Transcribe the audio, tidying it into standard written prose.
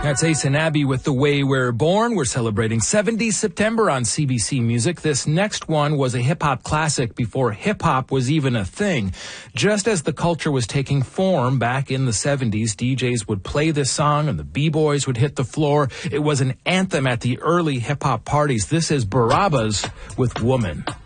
That's Ace and Abby with The Way We're Born. We're celebrating 70 September on CBC Music. This next one was a hip-hop classic before hip-hop was even a thing. Just as the culture was taking form back in the 70s, DJs would play this song and the B-boys would hit the floor. It was an anthem at the early hip-hop parties. This is Barabbas with Woman.